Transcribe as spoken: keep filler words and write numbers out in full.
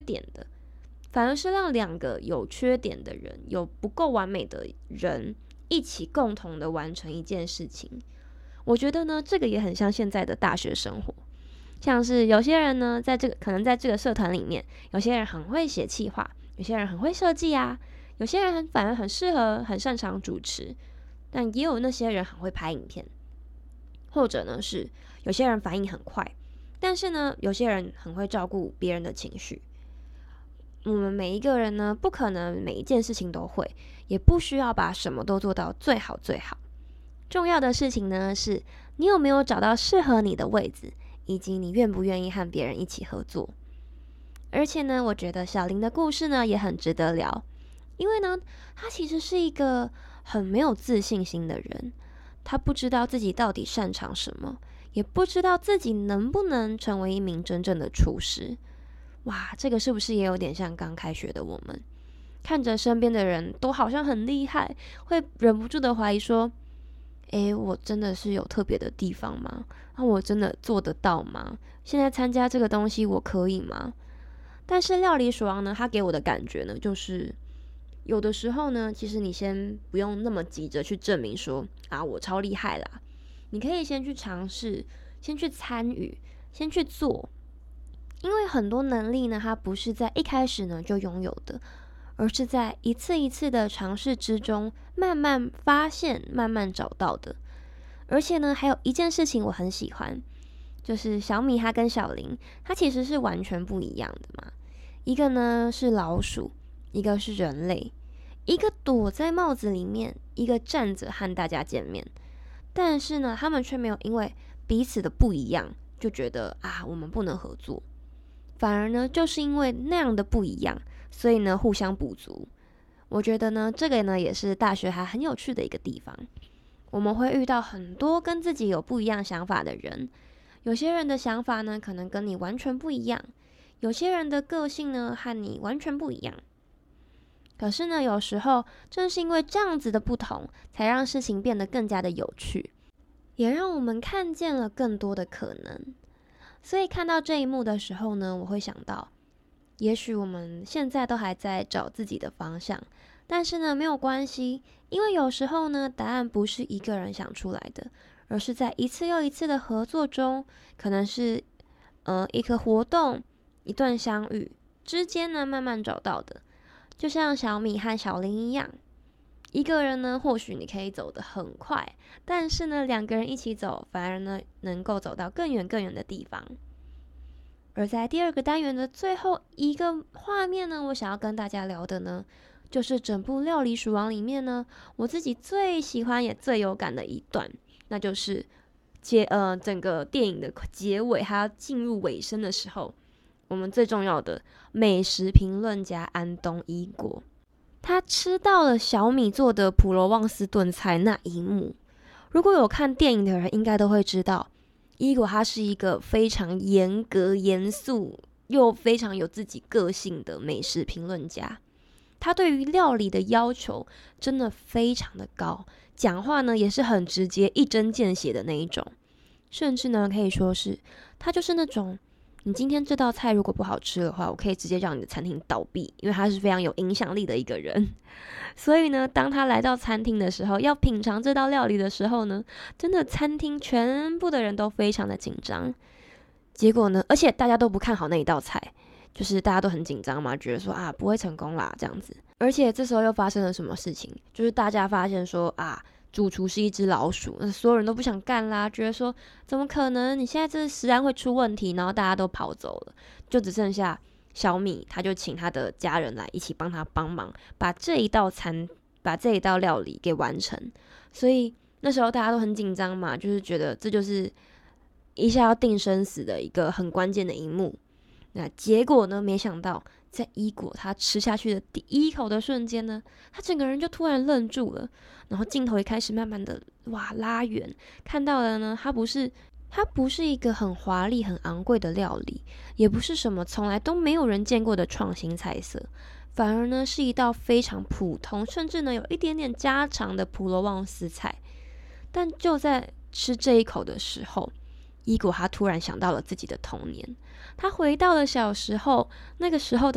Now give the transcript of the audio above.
点的，反而是让两个有缺点的人、有不够完美的人一起共同的完成一件事情。我觉得呢，这个也很像现在的大学生活，像是有些人呢，在这个可能在这个社团里面，有些人很会写企划，有些人很会设计啊，有些人反而很适合、很擅长主持，但也有那些人很会拍影片，或者呢是有些人反应很快，但是呢，有些人很会照顾别人的情绪。我们每一个人呢，不可能每一件事情都会，也不需要把什么都做到最好最好。重要的事情呢，是你有没有找到适合你的位置，以及你愿不愿意和别人一起合作。而且呢，我觉得小林的故事呢，也很值得聊，因为呢，他其实是一个很没有自信心的人，他不知道自己到底擅长什么，也不知道自己能不能成为一名真正的厨师。哇，这个是不是也有点像刚开学的我们，看着身边的人都好像很厉害，会忍不住的怀疑说，诶，我真的是有特别的地方吗？那、啊、我真的做得到吗？现在参加这个东西我可以吗？但是料理鼠王呢，他给我的感觉呢，就是有的时候呢，其实你先不用那么急着去证明说啊，我超厉害啦，你可以先去尝试，先去参与，先去做，因为很多能力呢，它不是在一开始呢就拥有的，而是在一次一次的尝试之中慢慢发现、慢慢找到的。而且呢，还有一件事情我很喜欢，就是小米它跟小林，它其实是完全不一样的嘛。一个呢是老鼠，一个是人类，一个躲在帽子里面，一个站着和大家见面。但是呢，他们却没有因为彼此的不一样，就觉得啊，我们不能合作。反而呢，就是因为那样的不一样，所以呢，互相补足。我觉得呢，这个呢也是大学还很有趣的一个地方。我们会遇到很多跟自己有不一样想法的人，有些人的想法呢，可能跟你完全不一样，有些人的个性呢，和你完全不一样。可是呢，有时候正是因为这样子的不同，才让事情变得更加的有趣，也让我们看见了更多的可能。所以看到这一幕的时候呢，我会想到，也许我们现在都还在找自己的方向，但是呢，没有关系，因为有时候呢，答案不是一个人想出来的，而是在一次又一次的合作中，可能是呃一个活动、一段相遇之间呢，慢慢找到的。就像小米和小林一样，一个人呢，或许你可以走得很快，但是呢，两个人一起走，反而呢，能够走到更远更远的地方。而在第二个单元的最后一个画面呢，我想要跟大家聊的呢，就是整部《料理鼠王》里面呢，我自己最喜欢也最有感的一段，那就是结呃整个电影的结尾，还要进入尾声的时候，我们最重要的美食评论家安东伊果，他吃到了小米做的普罗旺斯炖菜那一幕。如果有看电影的人，应该都会知道，伊果他是一个非常严格、严肃又非常有自己个性的美食评论家。他对于料理的要求真的非常的高，讲话呢也是很直接、一针见血的那一种。甚至呢，可以说是他就是那种，你今天这道菜如果不好吃的话，我可以直接让你的餐厅倒闭，因为他是非常有影响力的一个人。所以呢，当他来到餐厅的时候，要品尝这道料理的时候呢，真的餐厅全部的人都非常的紧张。结果呢，而且大家都不看好那一道菜，就是大家都很紧张嘛，觉得说啊不会成功啦这样子。而且这时候又发生了什么事情？就是大家发现说啊，主厨是一只老鼠，那所有人都不想干啦，觉得说怎么可能？你现在这食安会出问题，然后大家都跑走了，就只剩下小米，他就请他的家人来一起帮他帮忙，把这一道餐，把这一道料理给完成。所以那时候大家都很紧张嘛，就是觉得这就是一下要定生死的一个很关键的一幕。那结果呢？没想到在伊果他吃下去的第一口的瞬间呢，他整个人就突然愣住了，然后镜头也开始慢慢的哇拉远，看到了呢，它不是它不是一个很华丽、很昂贵的料理，也不是什么从来都没有人见过的创新菜色，反而呢是一道非常普通，甚至呢有一点点家常的普罗旺斯菜。但就在吃这一口的时候，伊果他突然想到了自己的童年，他回到了小时候，那个时候的